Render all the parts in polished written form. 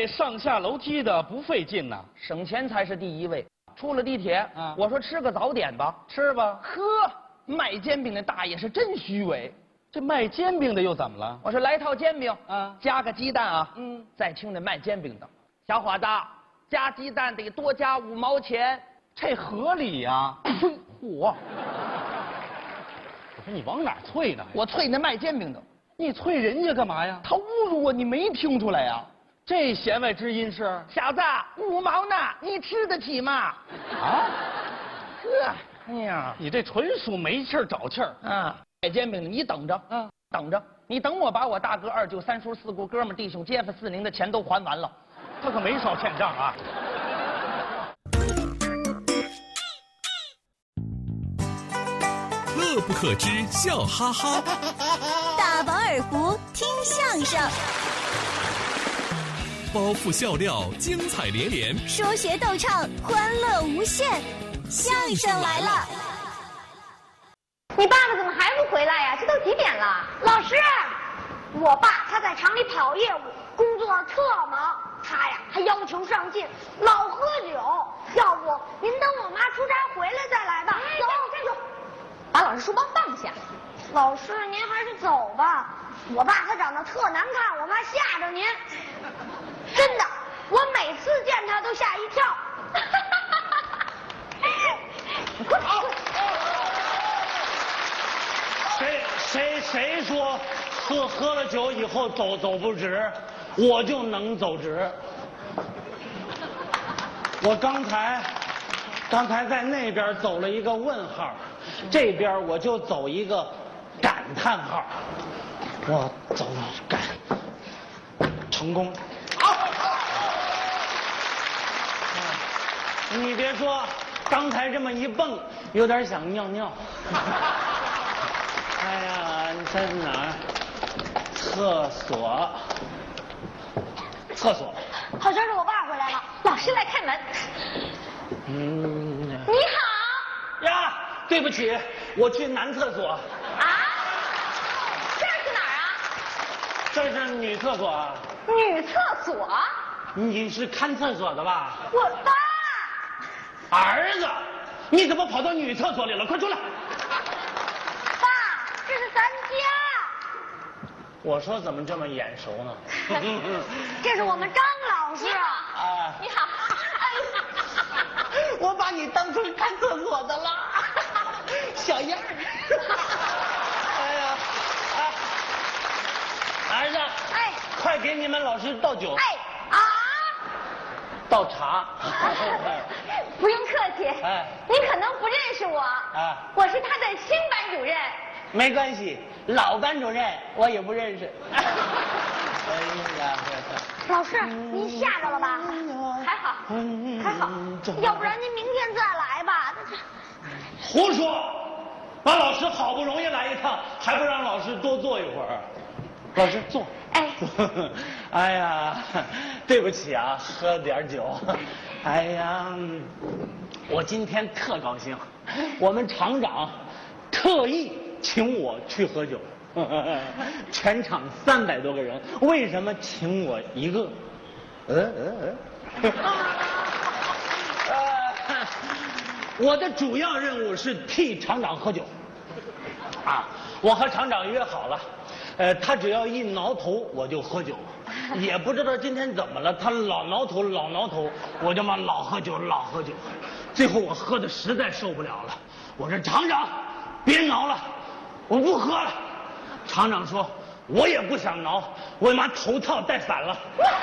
位上下楼梯的不费劲呐， 省钱才是第一位。出了地铁， 啊我说吃个早点吧， 吃吧。 呵，卖煎饼的大爷是真虚伪。 这卖煎饼的又怎么了？ 我说来套煎饼， 啊加个鸡蛋啊。再听那卖煎饼的，小伙子，加鸡蛋得多加5毛钱。 这合理呀、 嚯！ 我说你往哪儿啐呢？ 我啐那卖煎饼的， 你啐人家干嘛呀？ 他侮辱我，你没听出来呀？ 这弦外之音是小子，5毛呢，你吃得起吗？ 啊？ 呵，哎呀， 你这纯属没气儿找气儿。 啊，卖煎饼的，你等着，等着，你等我把我大哥、二舅、三叔、四姑、哥们、弟兄、街坊、四邻的钱都还完了。 他可没少欠账啊。 乐不可支，笑哈哈。 大饱耳福，听相声， 包袱笑料，精彩连连。 说学逗唱，欢乐无限。相声来了！ 你爸爸怎么还不回来呀？这都几点了？老师，我爸他在厂里跑业务，工作特忙，他呀还要求上进，老喝酒。要不您等我妈出差回来再来吧。走，站住！把老师书包放下。老师，您还是走吧。我爸他长得特难看，我怕吓着您。真的，我每次见他都吓一跳。你过来。 谁说喝了酒以后走不直，我就能走直。我刚才在那边走了一个问号，这边我就走一个感叹号。我走感成功。你别说，刚才这么一蹦，有点想尿尿。哎呀，你在哪儿？厕所。 好像是我爸回来了，老师来开门。你好。 呀，对不起，我去男厕所。 啊？这是哪儿啊？ 这是女厕所啊。 女厕所？ 你是看厕所的吧？ 我爸。 儿子，你怎么跑到女厕所里了？快出来！ 爸，这是咱家。 我说怎么这么眼熟呢？ 这是我们张老师。 啊， 你好。 我把你当成看厕所的了，小样儿。哎呀，儿子， 哎， 快给你们老师倒酒。 哎啊， 倒茶。 不用客气。 哎， 您可能不认识我。 啊， 我是他的新班主任。 没关系，老班主任我也不认识。哎呀， 老师，您吓着了吧？还好，还好，要不然您明天再来吧。 胡说！把老师好不容易来一趟，还不让老师多坐一会儿？老师坐。 哎， 哎呀，对不起啊，喝点酒。哎呀，我今天特高兴，我们厂长特意请我去喝酒。全场300多个人，为什么请我一个？我的主要任务是替厂长喝酒。啊，我和厂长约好了，他只要一挠头我就喝酒，也不知道今天怎么了，他老挠头，我就嘛老喝酒。最后我喝的实在受不了了，我说厂长，别挠了，我不喝了。厂长说，我也不想挠，我把头套戴反了。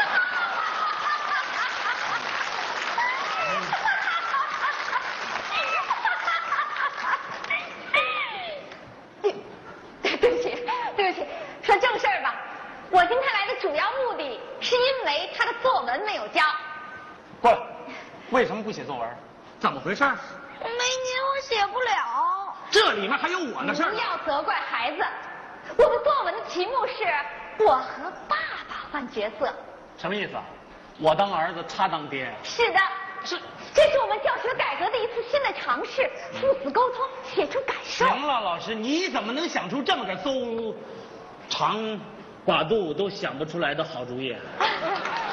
对不起，说正事儿吧。我今天来的主要目的是因为他的作文没有交。 不，为什么不写作文？怎么回事？ 没您我写不了。 这里面还有我的事儿。 不要责怪孩子。我的作文的题目是我和爸爸换角色。 什么意思啊？我当儿子，他当爹。 是的，这是我们教学改革的一次新的尝试，父子沟通，写出感受。 行了，老师，你怎么能想出这么个邹长寡肚都想不出来的好主意？